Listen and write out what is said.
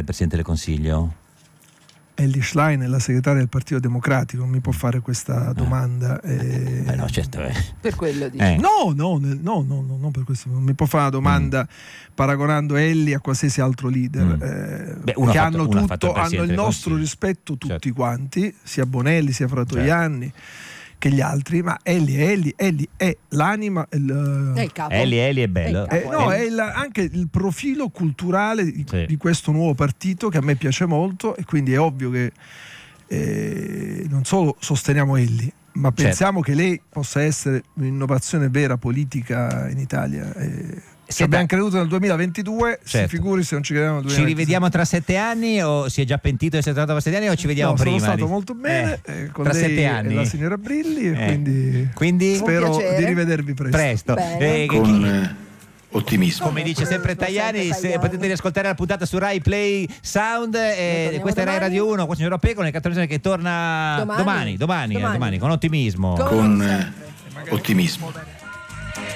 il Presidente del Consiglio? Elly Schlein è la segretaria del Partito Democratico, non mi può fare questa domanda. No, certo. Per quello dice. No, non per questo. Non mi può fare una domanda paragonando Elly a qualsiasi altro leader. Che hanno il nostro rispetto tutti quanti, sia Bonelli sia Fratoianni che gli altri, ma Elly è l'anima, È il capo. Elly è bello. è anche il profilo culturale di questo nuovo partito, che a me piace molto, e quindi è ovvio che non solo sosteniamo Elly, ma pensiamo che lei possa essere un'innovazione vera politica in Italia. Ci abbiamo creduto nel 2022, si figuri se non ci crediamo nel 2022. Ci rivediamo tra 7 anni, o si è già pentito di essere tornato tra 7 anni, o ci vediamo prima? Sono stato molto bene con tra lei 7 anni. e la signora Brilli, e quindi spero di rivedervi presto. Con ottimismo. Come dice sempre Tajani, se potete riascoltare la puntata su Rai Play Sound, questa è Rai Radio 1, qua signor Peco, nel cartone che torna domani con ottimismo. Con ottimismo.